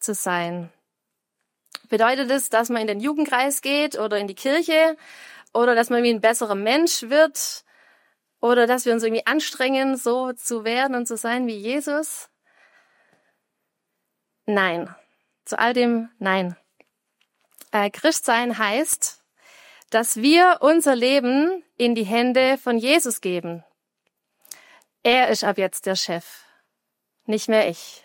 zu sein. Bedeutet es, dass man in den Jugendkreis geht oder in die Kirche oder dass man wie ein besserer Mensch wird oder dass wir uns irgendwie anstrengen, so zu werden und zu sein wie Jesus? Nein. Zu all dem nein. Christsein heißt, dass wir unser Leben in die Hände von Jesus geben. Er ist ab jetzt der Chef, nicht mehr ich.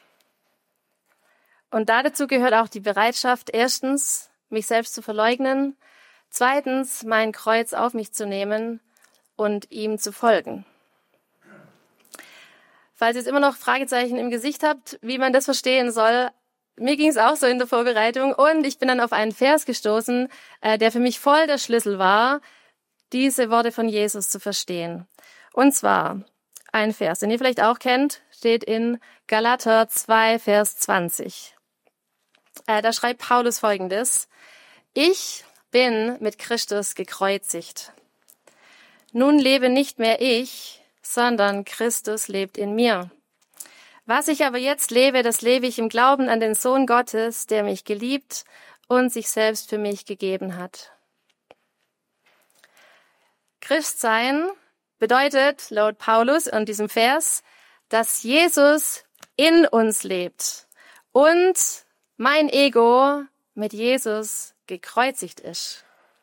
Und dazu gehört auch die Bereitschaft, erstens, mich selbst zu verleugnen, zweitens, mein Kreuz auf mich zu nehmen und ihm zu folgen. Falls ihr jetzt immer noch Fragezeichen im Gesicht habt, wie man das verstehen soll, mir ging es auch so in der Vorbereitung und ich bin dann auf einen Vers gestoßen, der für mich voll der Schlüssel war, diese Worte von Jesus zu verstehen. Und zwar ein Vers, den ihr vielleicht auch kennt, steht in Galater 2, Vers 20. Da schreibt Paulus Folgendes: Ich bin mit Christus gekreuzigt. Nun lebe nicht mehr ich, sondern Christus lebt in mir. Was ich aber jetzt lebe, das lebe ich im Glauben an den Sohn Gottes, der mich geliebt und sich selbst für mich gegeben hat. Christsein bedeutet laut Paulus in diesem Vers, dass Jesus in uns lebt und mein Ego mit Jesus gekreuzigt ist.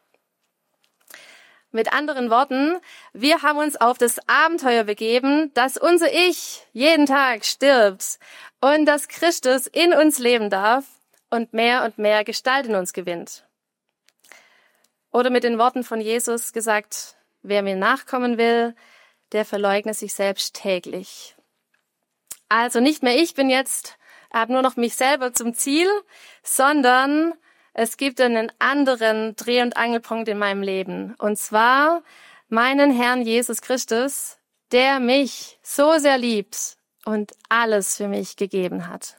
Mit anderen Worten, wir haben uns auf das Abenteuer begeben, dass unser Ich jeden Tag stirbt und dass Christus in uns leben darf und mehr Gestalt in uns gewinnt. Oder mit den Worten von Jesus gesagt: Wer mir nachkommen will, der verleugne sich selbst täglich. Also nicht mehr ich bin jetzt, habe nur noch mich selber zum Ziel, sondern es gibt einen anderen Dreh- und Angelpunkt in meinem Leben. Und zwar meinen Herrn Jesus Christus, der mich so sehr liebt und alles für mich gegeben hat.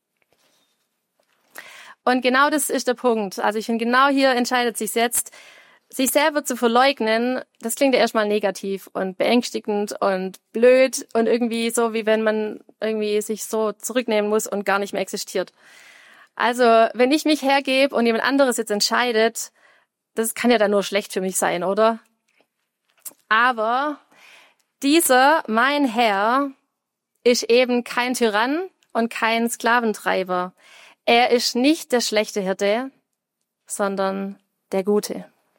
Und genau das ist der Punkt. Also ich finde, genau hier entscheidet sich jetzt, sich selber zu verleugnen. Das klingt ja erstmal negativ und beängstigend und blöd und irgendwie so, wie wenn man irgendwie sich so zurücknehmen muss und gar nicht mehr existiert. Also, wenn ich mich hergebe und jemand anderes jetzt entscheidet, das kann ja dann nur schlecht für mich sein, oder? Aber dieser, mein Herr, ist eben kein Tyrann und kein Sklaventreiber. Er ist nicht der schlechte Hirte, sondern der Gute.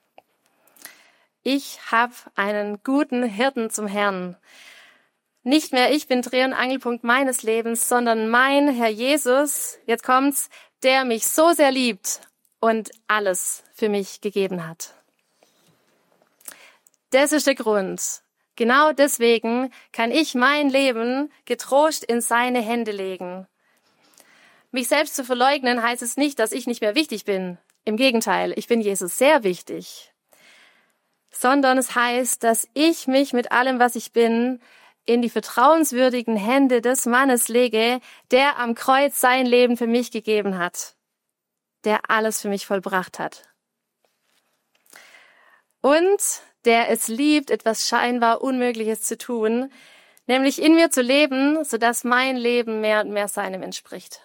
Ich habe einen guten Hirten zum Herrn. Nicht mehr ich bin Dreh- und Angelpunkt meines Lebens, sondern mein Herr Jesus, jetzt kommt's, der mich so sehr liebt und alles für mich gegeben hat. Das ist der Grund. Genau deswegen kann ich mein Leben getrost in seine Hände legen. Mich selbst zu verleugnen heißt es nicht, dass ich nicht mehr wichtig bin. Im Gegenteil, ich bin Jesus sehr wichtig. Sondern es heißt, dass ich mich mit allem, was ich bin, in die vertrauenswürdigen Hände des Mannes lege, der am Kreuz sein Leben für mich gegeben hat, der alles für mich vollbracht hat. Und der es liebt, etwas scheinbar Unmögliches zu tun, nämlich in mir zu leben, sodass mein Leben mehr und mehr seinem entspricht.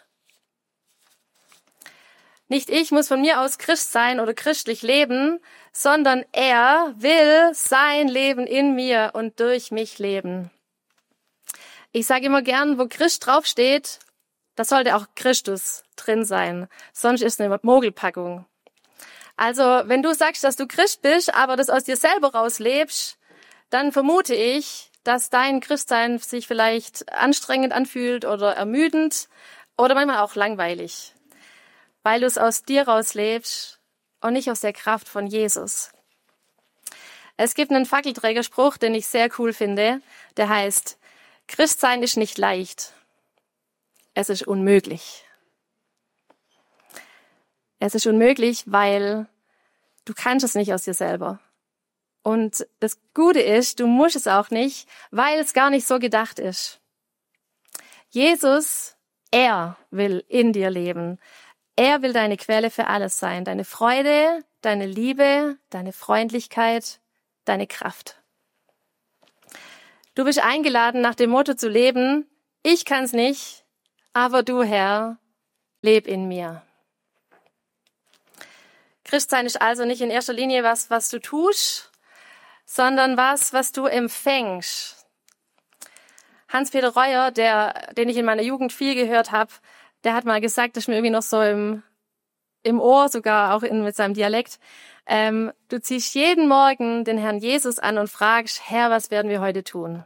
Nicht ich muss von mir aus Christ sein oder christlich leben, sondern er will sein Leben in mir und durch mich leben. Ich sage immer gern, wo Christ draufsteht, da sollte auch Christus drin sein. Sonst ist es eine Mogelpackung. Also, wenn du sagst, dass du Christ bist, aber das aus dir selber rauslebst, dann vermute ich, dass dein Christsein sich vielleicht anstrengend anfühlt oder ermüdend oder manchmal auch langweilig, weil du es aus dir rauslebst und nicht aus der Kraft von Jesus. Es gibt einen Fackelträgerspruch, den ich sehr cool finde, der heißt: Christsein ist nicht leicht, es ist unmöglich. Es ist unmöglich, weil du kannst es nicht aus dir selber. Und das Gute ist, du musst es auch nicht, weil es gar nicht so gedacht ist. Jesus, er will in dir leben. Er will deine Quelle für alles sein, deine Freude, deine Liebe, deine Freundlichkeit, deine Kraft. Du bist eingeladen, nach dem Motto zu leben: Ich kann's nicht, aber du, Herr, leb in mir. Christsein ist also nicht in erster Linie was du tust, sondern was du empfängst. Hans-Peter Reuer, den ich in meiner Jugend viel gehört habe, der hat mal gesagt, das ist mir irgendwie noch so im Ohr, sogar auch mit seinem Dialekt, du ziehst jeden Morgen den Herrn Jesus an und fragst, Herr, was werden wir heute tun?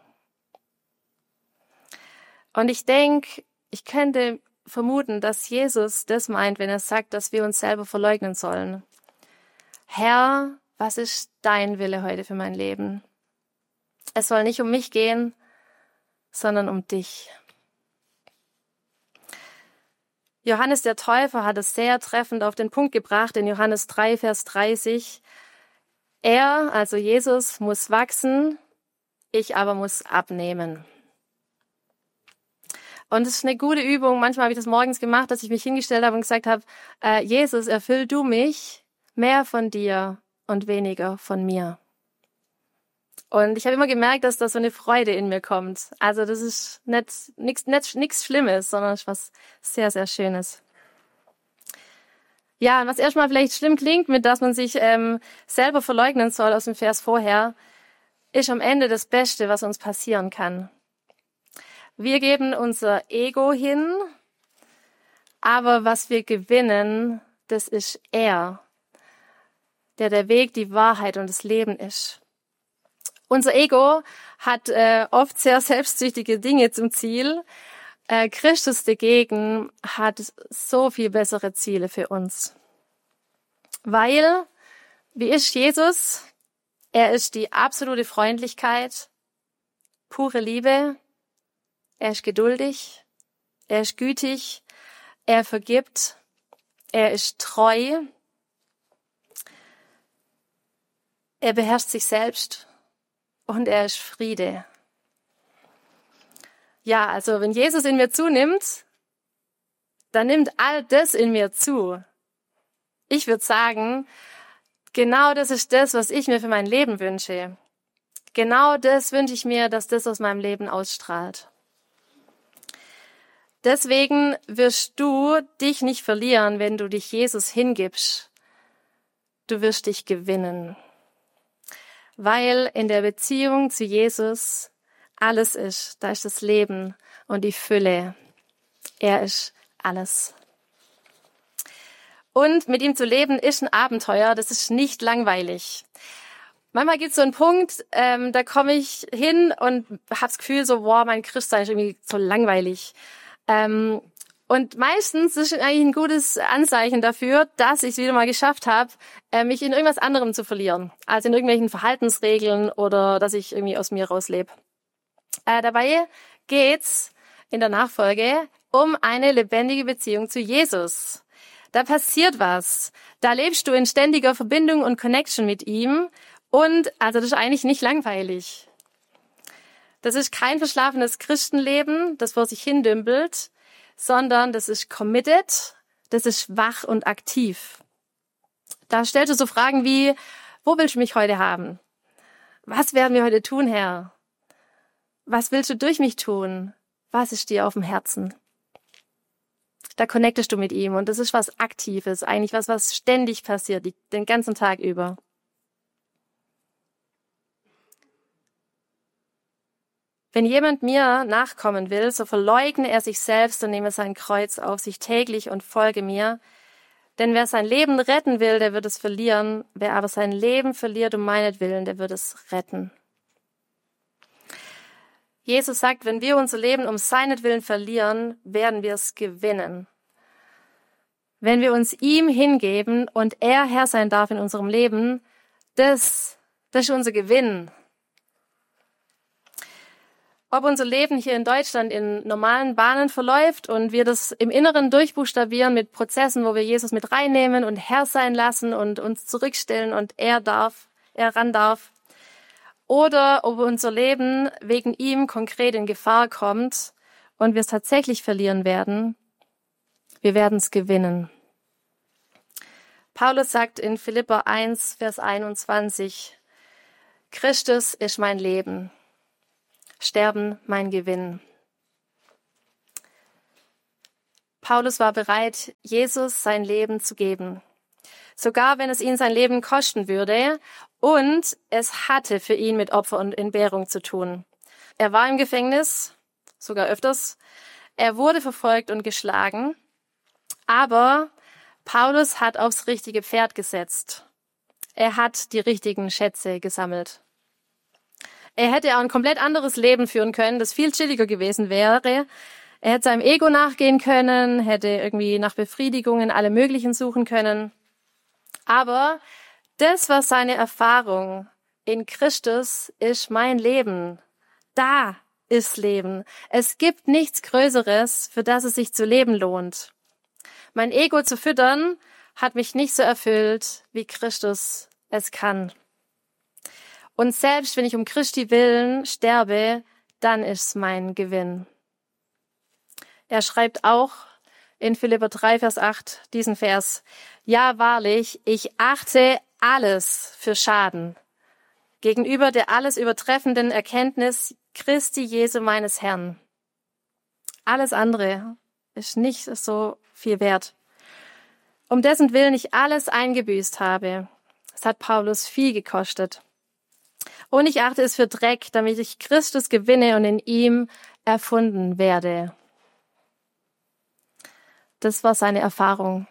Und ich denke, ich könnte vermuten, dass Jesus das meint, wenn er sagt, dass wir uns selber verleugnen sollen. Herr, was ist dein Wille heute für mein Leben? Es soll nicht um mich gehen, sondern um dich. Johannes der Täufer hat es sehr treffend auf den Punkt gebracht in Johannes 3, Vers 30. Er, also Jesus, muss wachsen, ich aber muss abnehmen. Und es ist eine gute Übung. Manchmal habe ich das morgens gemacht, dass ich mich hingestellt habe und gesagt habe, Jesus, erfüll du mich, mehr von dir und weniger von mir. Und ich habe immer gemerkt, dass da so eine Freude in mir kommt. Also das ist nichts Schlimmes, sondern es ist was sehr, sehr Schönes. Ja, und was erstmal vielleicht schlimm klingt, mit dass man sich selber verleugnen soll aus dem Vers vorher, ist am Ende das Beste, was uns passieren kann. Wir geben unser Ego hin, aber was wir gewinnen, das ist er, der Weg, die Wahrheit und das Leben ist. Unser Ego hat oft sehr selbstsüchtige Dinge zum Ziel. Christus dagegen hat so viel bessere Ziele für uns. Weil, wie ist Jesus? Er ist die absolute Freundlichkeit, pure Liebe. Er ist geduldig, er ist gütig, er vergibt, er ist treu, er beherrscht sich selbst und er ist Friede. Ja, also wenn Jesus in mir zunimmt, dann nimmt all das in mir zu. Ich würde sagen, genau das ist das, was ich mir für mein Leben wünsche. Genau das wünsche ich mir, dass das aus meinem Leben ausstrahlt. Deswegen wirst du dich nicht verlieren, wenn du dich Jesus hingibst. Du wirst dich gewinnen. Weil in der Beziehung zu Jesus alles ist. Da ist das Leben und die Fülle. Er ist alles. Und mit ihm zu leben ist ein Abenteuer. Das ist nicht langweilig. Manchmal gibt es so einen Punkt, da komme ich hin und habe das Gefühl so, wow, mein Christsein ist irgendwie so langweilig. Und meistens ist eigentlich ein gutes Anzeichen dafür, dass ich es wieder mal geschafft habe, mich in irgendwas anderem zu verlieren, als in irgendwelchen Verhaltensregeln oder dass ich irgendwie aus mir rauslebe. Dabei geht's in der Nachfolge um eine lebendige Beziehung zu Jesus. Da passiert was. Da lebst du in ständiger Verbindung und Connection mit ihm. Und also das ist eigentlich nicht langweilig. Das ist kein verschlafenes Christenleben, das vor sich hindümpelt, sondern das ist committed, das ist wach und aktiv. Da stellst du so Fragen wie, wo willst du mich heute haben? Was werden wir heute tun, Herr? Was willst du durch mich tun? Was ist dir auf dem Herzen? Da connectest du mit ihm und das ist was Aktives, eigentlich was ständig passiert, den ganzen Tag über. Wenn jemand mir nachkommen will, so verleugne er sich selbst und nehme sein Kreuz auf sich täglich und folge mir. Denn wer sein Leben retten will, der wird es verlieren. Wer aber sein Leben verliert um meinetwillen, der wird es retten. Jesus sagt, wenn wir unser Leben um seinetwillen verlieren, werden wir es gewinnen. Wenn wir uns ihm hingeben und er Herr sein darf in unserem Leben, das ist unser Gewinn. Ob unser Leben hier in Deutschland in normalen Bahnen verläuft und wir das im Inneren durchbuchstabieren mit Prozessen, wo wir Jesus mit reinnehmen und Herr sein lassen und uns zurückstellen und er ran darf. Oder ob unser Leben wegen ihm konkret in Gefahr kommt und wir es tatsächlich verlieren werden, wir werden es gewinnen. Paulus sagt in Philipper 1, Vers 21, Christus ist mein Leben. Sterben mein Gewinn. Paulus war bereit, Jesus sein Leben zu geben. Sogar wenn es ihn sein Leben kosten würde. Und es hatte für ihn mit Opfer und Entbehrung zu tun. Er war im Gefängnis, sogar öfters. Er wurde verfolgt und geschlagen. Aber Paulus hat aufs richtige Pferd gesetzt. Er hat die richtigen Schätze gesammelt. Er hätte auch ein komplett anderes Leben führen können, das viel chilliger gewesen wäre. Er hätte seinem Ego nachgehen können, hätte irgendwie nach Befriedigungen alle möglichen suchen können. Aber das war seine Erfahrung. In Christus ist mein Leben. Da ist Leben. Es gibt nichts Größeres, für das es sich zu leben lohnt. Mein Ego zu füttern, hat mich nicht so erfüllt, wie Christus es kann. Und selbst wenn ich um Christi willen sterbe, dann ist mein Gewinn. Er schreibt auch in Philipper 3, Vers 8 diesen Vers: Ja, wahrlich, ich achte alles für Schaden gegenüber der alles übertreffenden Erkenntnis Christi Jesu meines Herrn. Alles andere ist nicht so viel wert. Um dessen Willen ich alles eingebüßt habe. Es hat Paulus viel gekostet. Und ich achte es für Dreck, damit ich Christus gewinne und in ihm erfunden werde. Das war seine Erfahrung.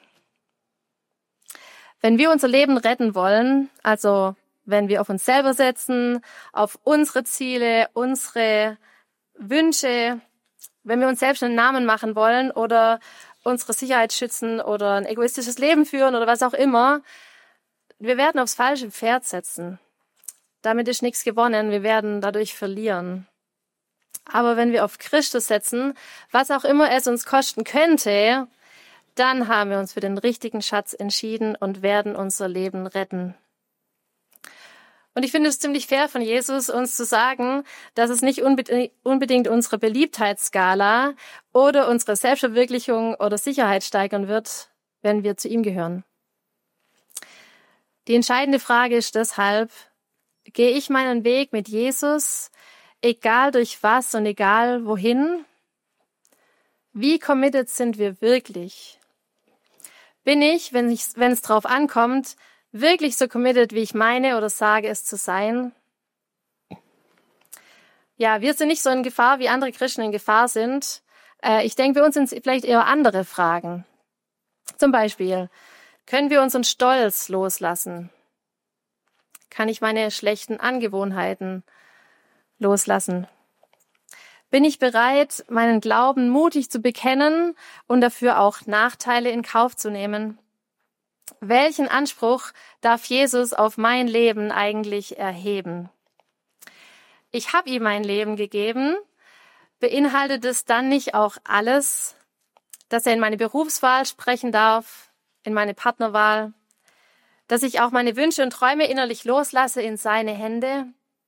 Wenn wir unser Leben retten wollen, also wenn wir auf uns selber setzen, auf unsere Ziele, unsere Wünsche, wenn wir uns selbst einen Namen machen wollen oder unsere Sicherheit schützen oder ein egoistisches Leben führen oder was auch immer, wir werden aufs falsche Pferd setzen. Damit ist nichts gewonnen, wir werden dadurch verlieren. Aber wenn wir auf Christus setzen, was auch immer es uns kosten könnte, dann haben wir uns für den richtigen Schatz entschieden und werden unser Leben retten. Und ich finde es ziemlich fair von Jesus, uns zu sagen, dass es nicht unbedingt unsere Beliebtheitsskala oder unsere Selbstverwirklichung oder Sicherheit steigern wird, wenn wir zu ihm gehören. Die entscheidende Frage ist deshalb: Gehe ich meinen Weg mit Jesus, egal durch was und egal wohin? Wie committed sind wir wirklich? Bin ich, wenn es drauf ankommt, wirklich so committed, wie ich meine oder sage, es zu sein? Ja, wir sind nicht so in Gefahr, wie andere Christen in Gefahr sind. Ich denke, bei uns sind es vielleicht eher andere Fragen. Zum Beispiel, können wir unseren Stolz loslassen? Kann ich meine schlechten Angewohnheiten loslassen? Bin ich bereit, meinen Glauben mutig zu bekennen und dafür auch Nachteile in Kauf zu nehmen? Welchen Anspruch darf Jesus auf mein Leben eigentlich erheben? Ich habe ihm mein Leben gegeben. Beinhaltet es dann nicht auch alles, dass er in meine Berufswahl sprechen darf, in meine Partnerwahl, dass ich auch meine Wünsche und Träume innerlich loslasse in seine Hände?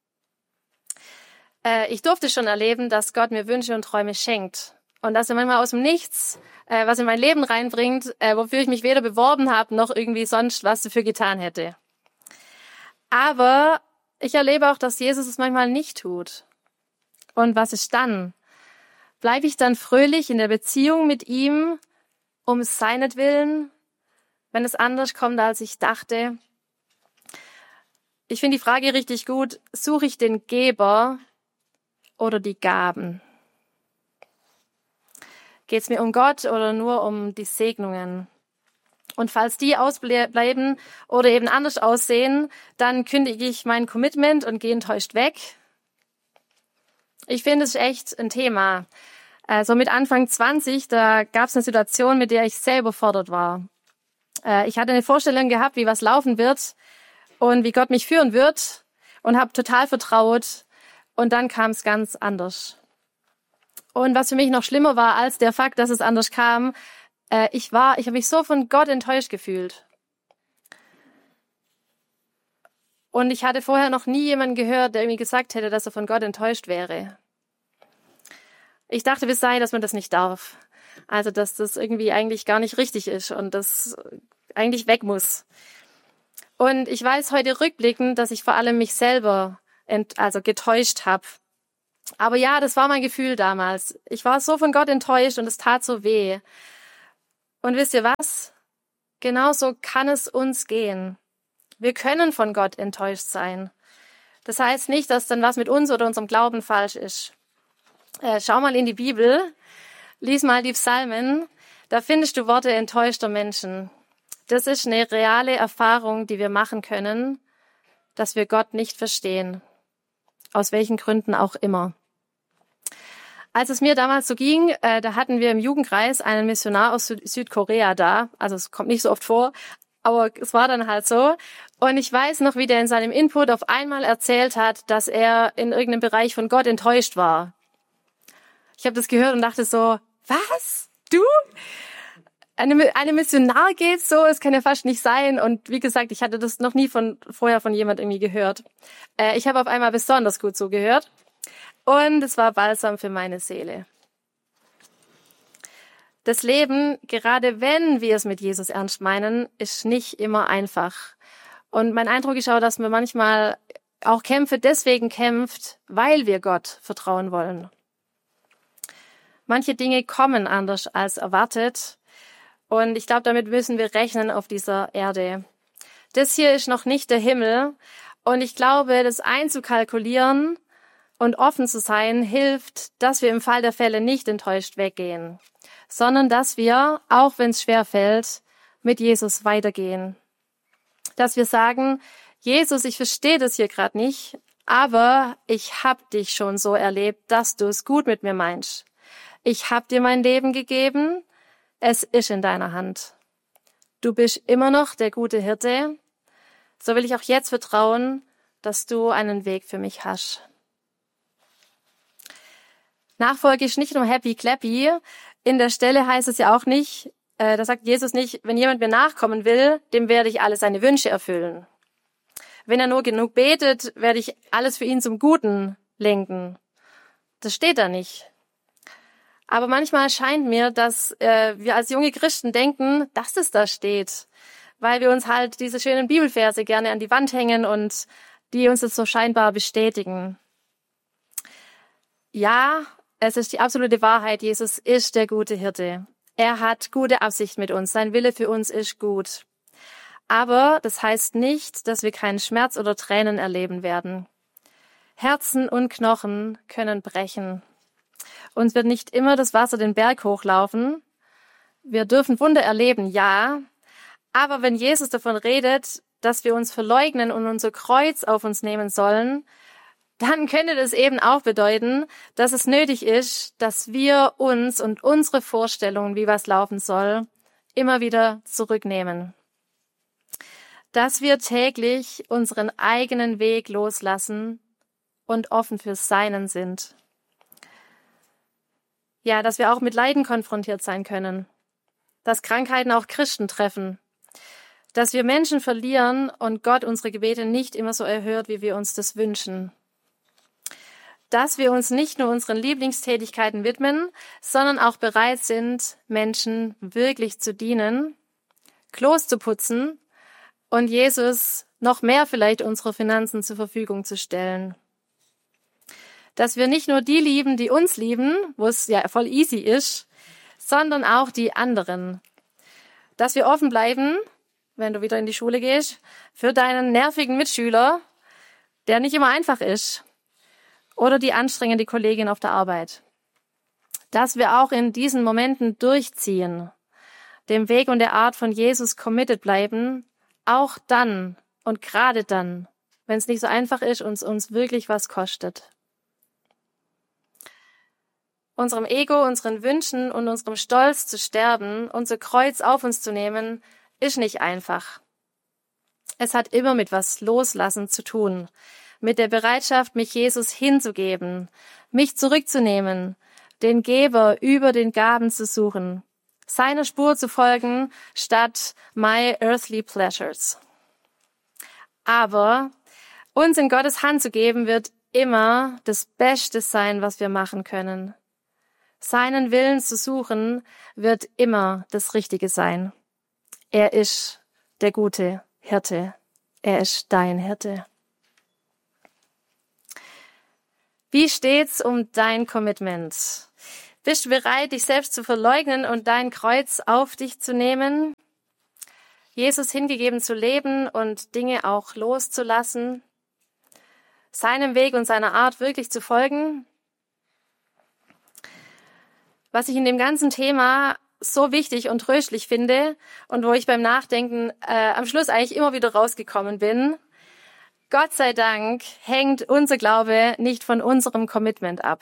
Ich durfte schon erleben, dass Gott mir Wünsche und Träume schenkt. Und dass er manchmal aus dem Nichts was in mein Leben reinbringt, wofür ich mich weder beworben habe, noch irgendwie sonst was dafür getan hätte. Aber ich erlebe auch, dass Jesus es manchmal nicht tut. Und was ist dann? Bleibe ich dann fröhlich in der Beziehung mit ihm, um seinetwillen, wenn es anders kommt, als ich dachte? Ich finde die Frage richtig gut: Suche ich den Geber oder die Gaben? Geht es mir um Gott oder nur um die Segnungen? Und falls die ausbleiben oder eben anders aussehen, dann kündige ich mein Commitment und gehe enttäuscht weg. Ich finde, es ist echt ein Thema. Also mit Anfang 20, da gab es eine Situation, mit der ich sehr überfordert war. Ich hatte eine Vorstellung gehabt, wie was laufen wird und wie Gott mich führen wird und habe total vertraut. Und dann kam es ganz anders. Und was für mich noch schlimmer war als der Fakt, dass es anders kam, ich habe mich so von Gott enttäuscht gefühlt. Und ich hatte vorher noch nie jemanden gehört, der irgendwie gesagt hätte, dass er von Gott enttäuscht wäre. Ich dachte bis dahin, dass man das nicht darf. Also, dass das irgendwie eigentlich gar nicht richtig ist und das eigentlich weg muss. Und ich weiß heute rückblickend, dass ich vor allem mich selber getäuscht habe. Aber ja, das war mein Gefühl damals. Ich war so von Gott enttäuscht und es tat so weh. Und wisst ihr was? Genauso kann es uns gehen. Wir können von Gott enttäuscht sein. Das heißt nicht, dass dann was mit uns oder unserem Glauben falsch ist. Schau mal in die Bibel, lies mal die Psalmen, da findest du Worte enttäuschter Menschen. Das ist eine reale Erfahrung, die wir machen können, dass wir Gott nicht verstehen. Aus welchen Gründen auch immer. Als es mir damals so ging, da hatten wir im Jugendkreis einen Missionar aus Südkorea da. Also es kommt nicht so oft vor, aber es war dann halt so. Und ich weiß noch, wie der in seinem Input auf einmal erzählt hat, dass er in irgendeinem Bereich von Gott enttäuscht war. Ich habe das gehört und dachte so, was? Du? Eine Missionar geht so? Es kann ja fast nicht sein. Und wie gesagt, ich hatte das noch nie vorher von jemand irgendwie gehört. Ich habe auf einmal besonders gut zugehört. Und es war Balsam für meine Seele. Das Leben, gerade wenn wir es mit Jesus ernst meinen, ist nicht immer einfach. Und mein Eindruck ist auch, dass man manchmal auch Kämpfe deswegen kämpft, weil wir Gott vertrauen wollen. Manche Dinge kommen anders als erwartet. Und ich glaube, damit müssen wir rechnen auf dieser Erde. Das hier ist noch nicht der Himmel. Und ich glaube, das einzukalkulieren und offen zu sein, hilft, dass wir im Fall der Fälle nicht enttäuscht weggehen, sondern dass wir, auch wenn es schwer fällt, mit Jesus weitergehen. Dass wir sagen, Jesus, ich verstehe das hier gerade nicht, aber ich hab dich schon so erlebt, dass du es gut mit mir meinst. Ich hab dir mein Leben gegeben, es ist in deiner Hand. Du bist immer noch der gute Hirte, so will ich auch jetzt vertrauen, dass du einen Weg für mich hast. Nachfolge ist nicht nur happy clappy. In der Stelle heißt es ja auch nicht, da sagt Jesus nicht, wenn jemand mir nachkommen will, dem werde ich alle seine Wünsche erfüllen. Wenn er nur genug betet, werde ich alles für ihn zum Guten lenken. Das steht da nicht. Aber manchmal scheint mir, dass wir als junge Christen denken, dass es da steht, weil wir uns halt diese schönen Bibelverse gerne an die Wand hängen und die uns das so scheinbar bestätigen. Ja, es ist die absolute Wahrheit, Jesus ist der gute Hirte. Er hat gute Absicht mit uns, sein Wille für uns ist gut. Aber das heißt nicht, dass wir keinen Schmerz oder Tränen erleben werden. Herzen und Knochen können brechen. Uns wird nicht immer das Wasser den Berg hochlaufen. Wir dürfen Wunder erleben, ja. Aber wenn Jesus davon redet, dass wir uns verleugnen und unser Kreuz auf uns nehmen sollen, dann könnte das eben auch bedeuten, dass es nötig ist, dass wir uns und unsere Vorstellungen, wie was laufen soll, immer wieder zurücknehmen. Dass wir täglich unseren eigenen Weg loslassen und offen für seinen sind. Ja, dass wir auch mit Leiden konfrontiert sein können. Dass Krankheiten auch Christen treffen. Dass wir Menschen verlieren und Gott unsere Gebete nicht immer so erhört, wie wir uns das wünschen. Dass wir uns nicht nur unseren Lieblingstätigkeiten widmen, sondern auch bereit sind, Menschen wirklich zu dienen, Klos zu putzen und Jesus noch mehr vielleicht unsere Finanzen zur Verfügung zu stellen. Dass wir nicht nur die lieben, die uns lieben, wo es ja voll easy ist, sondern auch die anderen. Dass wir offen bleiben, wenn du wieder in die Schule gehst, für deinen nervigen Mitschüler, der nicht immer einfach ist. Oder die anstrengende Kollegin auf der Arbeit. Dass wir auch in diesen Momenten durchziehen, dem Weg und der Art von Jesus committed bleiben, auch dann und gerade dann, wenn es nicht so einfach ist und es uns wirklich was kostet. Unserem Ego, unseren Wünschen und unserem Stolz zu sterben, unser Kreuz auf uns zu nehmen, ist nicht einfach. Es hat immer mit was Loslassen zu tun. Mit der Bereitschaft, mich Jesus hinzugeben, mich zurückzunehmen, den Geber über den Gaben zu suchen, seiner Spur zu folgen, statt my earthly pleasures. Aber uns in Gottes Hand zu geben, wird immer das Beste sein, was wir machen können. Seinen Willen zu suchen, wird immer das Richtige sein. Er ist der gute Hirte. Er ist dein Hirte. Wie steht's um dein Commitment? Bist du bereit, dich selbst zu verleugnen und dein Kreuz auf dich zu nehmen? Jesus hingegeben zu leben und Dinge auch loszulassen? Seinem Weg und seiner Art wirklich zu folgen? Was ich in dem ganzen Thema so wichtig und tröstlich finde und wo ich beim Nachdenken am Schluss eigentlich immer wieder rausgekommen bin: Gott sei Dank hängt unser Glaube nicht von unserem Commitment ab.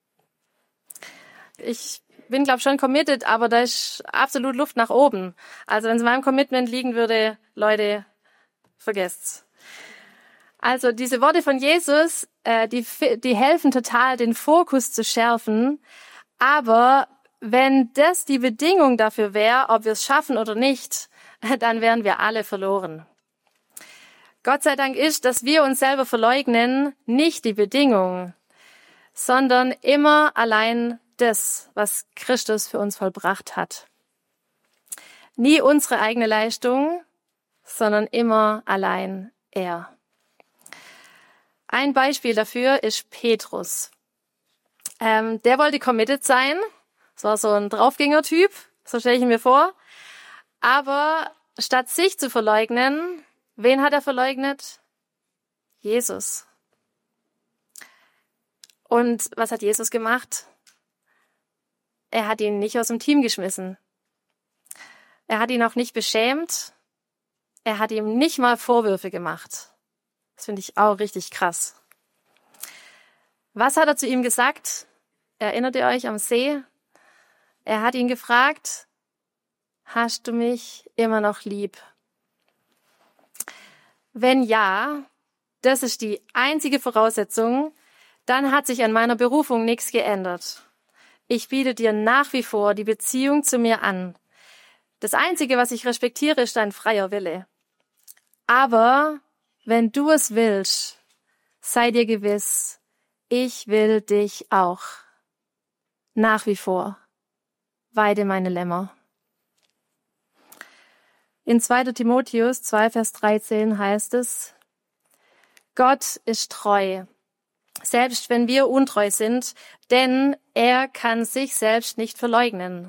Ich bin, glaube ich, schon committed, aber da ist absolut Luft nach oben. Also wenn es in meinem Commitment liegen würde, Leute, vergesst's. Also diese Worte von Jesus, die helfen total, den Fokus zu schärfen. Aber wenn das die Bedingung dafür wäre, ob wir es schaffen oder nicht, dann wären wir alle verloren. Gott sei Dank ist, dass wir uns selber verleugnen, nicht die Bedingung, sondern immer allein das, was Christus für uns vollbracht hat. Nie unsere eigene Leistung, sondern immer allein er. Ein Beispiel dafür ist Petrus. Der wollte committed sein. Das war so ein Draufgänger-Typ, so stelle ich ihn mir vor. Aber statt sich zu verleugnen, wen hat er verleugnet? Jesus. Und was hat Jesus gemacht? Er hat ihn nicht aus dem Team geschmissen. Er hat ihn auch nicht beschämt. Er hat ihm nicht mal Vorwürfe gemacht. Das finde ich auch richtig krass. Was hat er zu ihm gesagt? Erinnert ihr euch am See? Er hat ihn gefragt: Hast du mich immer noch lieb? Wenn ja, das ist die einzige Voraussetzung, dann hat sich an meiner Berufung nichts geändert. Ich biete dir nach wie vor die Beziehung zu mir an. Das Einzige, was ich respektiere, ist dein freier Wille. Aber wenn du es willst, sei dir gewiss, ich will dich auch. Nach wie vor. Weide meine Lämmer. In 2. Timotheus 2, Vers 13 heißt es: Gott ist treu, selbst wenn wir untreu sind, denn er kann sich selbst nicht verleugnen.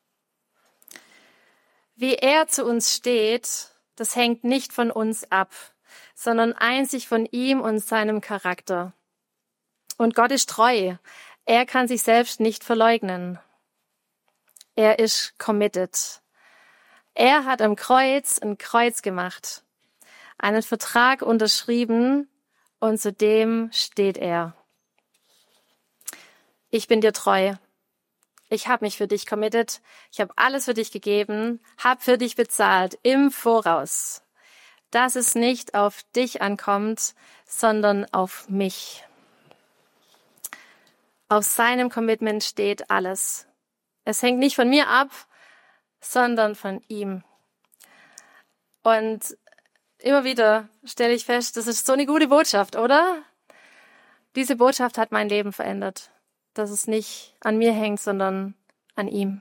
Wie er zu uns steht, das hängt nicht von uns ab, sondern einzig von ihm und seinem Charakter. Und Gott ist treu. Er kann sich selbst nicht verleugnen. Er ist committed. Er hat am Kreuz ein Kreuz gemacht, einen Vertrag unterschrieben und zu dem steht er. Ich bin dir treu. Ich habe mich für dich committed. Ich habe alles für dich gegeben, habe für dich bezahlt im Voraus. Dass es nicht auf dich ankommt, sondern auf mich. Auf seinem Commitment steht alles. Es hängt nicht von mir ab, sondern von ihm. Und immer wieder stelle ich fest, das ist so eine gute Botschaft, oder? Diese Botschaft hat mein Leben verändert. Dass es nicht an mir hängt, sondern an ihm.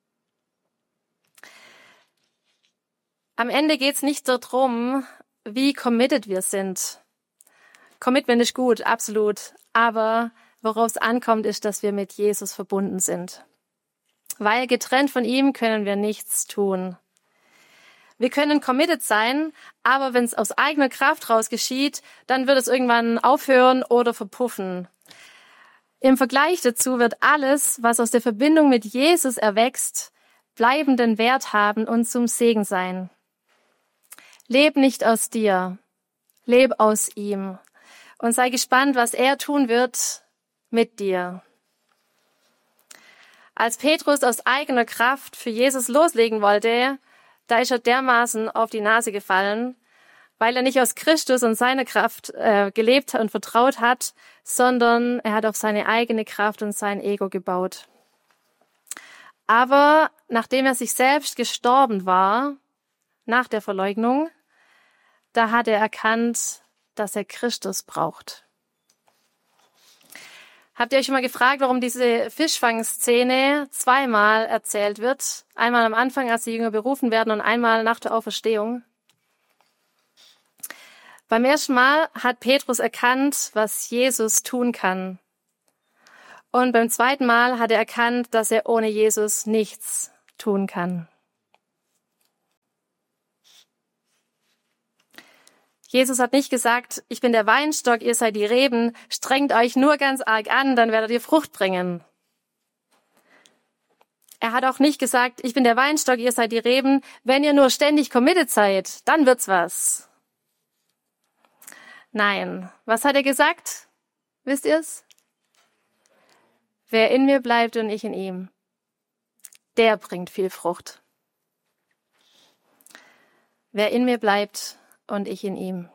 Am Ende geht es nicht darum, wie committed wir sind. Commitment ist gut, absolut. Aber worauf es ankommt, ist, dass wir mit Jesus verbunden sind. Weil getrennt von ihm können wir nichts tun. Wir können committed sein, aber wenn es aus eigener Kraft raus geschieht, dann wird es irgendwann aufhören oder verpuffen. Im Vergleich dazu wird alles, was aus der Verbindung mit Jesus erwächst, bleibenden Wert haben und zum Segen sein. Leb nicht aus dir, leb aus ihm und sei gespannt, was er tun wird mit dir. Als Petrus aus eigener Kraft für Jesus loslegen wollte, da ist er dermaßen auf die Nase gefallen, weil er nicht aus Christus und seiner Kraft gelebt und vertraut hat, sondern er hat auf seine eigene Kraft und sein Ego gebaut. Aber nachdem er sich selbst gestorben war, nach der Verleugnung, da hat er erkannt, dass er Christus braucht. Habt ihr euch schon mal gefragt, warum diese Fischfangszene zweimal erzählt wird? Einmal am Anfang, als die Jünger berufen werden, und einmal nach der Auferstehung. Beim ersten Mal hat Petrus erkannt, was Jesus tun kann. Und beim zweiten Mal hat er erkannt, dass er ohne Jesus nichts tun kann. Jesus hat nicht gesagt, ich bin der Weinstock, ihr seid die Reben, strengt euch nur ganz arg an, dann werdet ihr Frucht bringen. Er hat auch nicht gesagt, ich bin der Weinstock, ihr seid die Reben, wenn ihr nur ständig committed seid, dann wird's was. Nein, was hat er gesagt? Wisst ihr's? Wer in mir bleibt und ich in ihm, der bringt viel Frucht. Wer in mir bleibt und ich in ihm.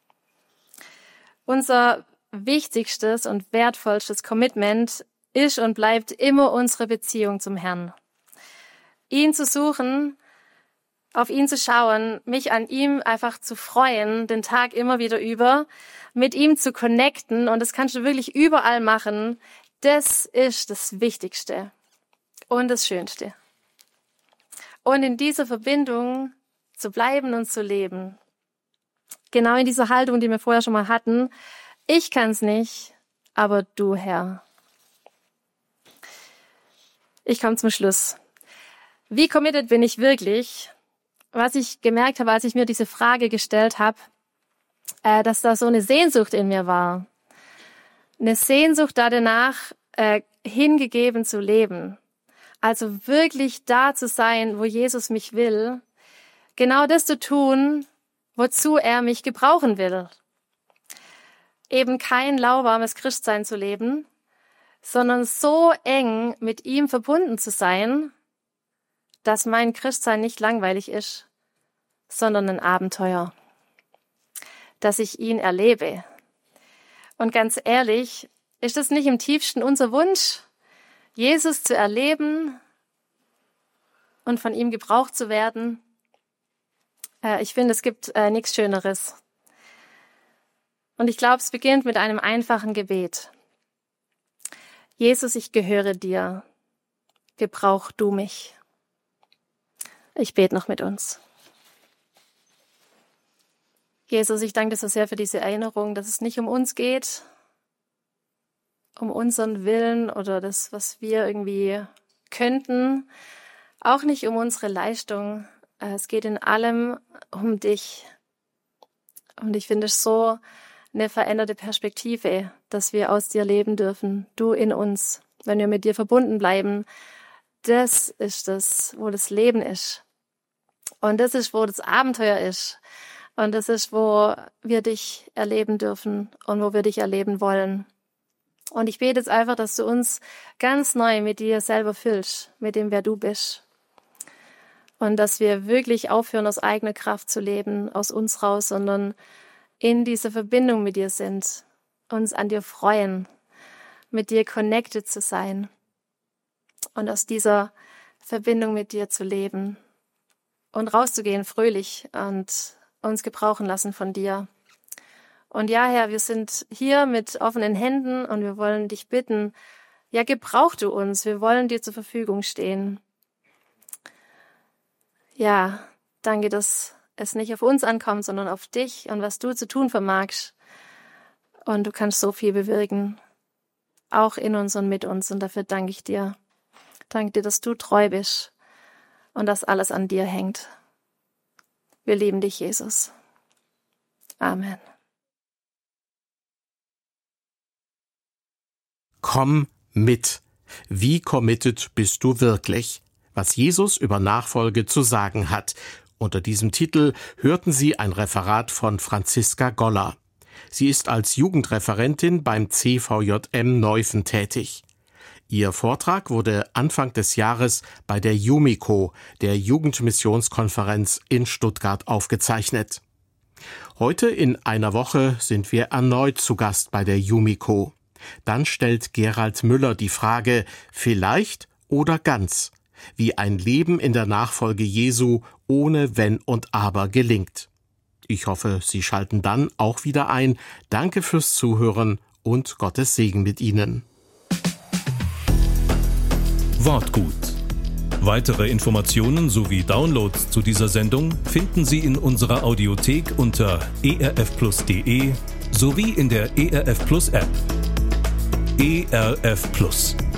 Unser wichtigstes und wertvollstes Commitment ist und bleibt immer unsere Beziehung zum Herrn. Ihn zu suchen, auf ihn zu schauen, mich an ihm einfach zu freuen, den Tag immer wieder über, mit ihm zu connecten, und das kannst du wirklich überall machen, das ist das Wichtigste und das Schönste. Und in dieser Verbindung zu bleiben und zu leben. Genau in dieser Haltung, die wir vorher schon mal hatten. Ich kann's nicht, aber du, Herr. Ich komme zum Schluss. Wie committed bin ich wirklich? Was ich gemerkt habe, als ich mir diese Frage gestellt habe, dass da so eine Sehnsucht in mir war. Eine Sehnsucht danach, hingegeben zu leben. Also wirklich da zu sein, wo Jesus mich will. Genau das zu tun, wozu er mich gebrauchen will. Eben kein lauwarmes Christsein zu leben, sondern so eng mit ihm verbunden zu sein, dass mein Christsein nicht langweilig ist, sondern ein Abenteuer. Dass ich ihn erlebe. Und ganz ehrlich, ist es nicht im tiefsten unser Wunsch, Jesus zu erleben und von ihm gebraucht zu werden? Ich finde, es gibt nichts Schöneres. Und ich glaube, es beginnt mit einem einfachen Gebet. Jesus, ich gehöre dir. Gebrauch du mich. Ich bete noch mit uns. Jesus, ich danke dir so sehr für diese Erinnerung, dass es nicht um uns geht, um unseren Willen oder das, was wir irgendwie könnten, auch nicht um unsere Leistung. Es geht in allem um dich. Und ich finde es so eine veränderte Perspektive, dass wir aus dir leben dürfen, du in uns, wenn wir mit dir verbunden bleiben. Das ist das, wo das Leben ist. Und das ist, wo das Abenteuer ist. Und das ist, wo wir dich erleben dürfen und wo wir dich erleben wollen. Und ich bete jetzt einfach, dass du uns ganz neu mit dir selber füllst, mit dem, wer du bist. Und dass wir wirklich aufhören, aus eigener Kraft zu leben, aus uns raus, sondern in dieser Verbindung mit dir sind, uns an dir freuen, mit dir connected zu sein und aus dieser Verbindung mit dir zu leben und rauszugehen fröhlich und uns gebrauchen lassen von dir. Und ja, Herr, wir sind hier mit offenen Händen und wir wollen dich bitten, ja, gebrauch du uns, wir wollen dir zur Verfügung stehen. Ja, danke, dass es nicht auf uns ankommt, sondern auf dich und was du zu tun vermagst. Und du kannst so viel bewirken, auch in uns und mit uns. Und dafür danke ich dir. Danke dir, dass du treu bist und dass alles an dir hängt. Wir lieben dich, Jesus. Amen. Komm mit. Wie committed bist du wirklich? Was Jesus über Nachfolge zu sagen hat. Unter diesem Titel hörten Sie ein Referat von Franziska Goller. Sie ist als Jugendreferentin beim CVJM Neuffen tätig. Ihr Vortrag wurde Anfang des Jahres bei der JUMICO, der Jugendmissionskonferenz in Stuttgart, aufgezeichnet. Heute in einer Woche sind wir erneut zu Gast bei der JUMICO. Dann stellt Gerald Müller die Frage, vielleicht oder ganz, wie ein Leben in der Nachfolge Jesu ohne Wenn und Aber gelingt. Ich hoffe, Sie schalten dann auch wieder ein. Danke fürs Zuhören und Gottes Segen mit Ihnen. Wortgut. Weitere Informationen sowie Downloads zu dieser Sendung finden Sie in unserer Audiothek unter erfplus.de sowie in der ERF Plus App. ERF Plus.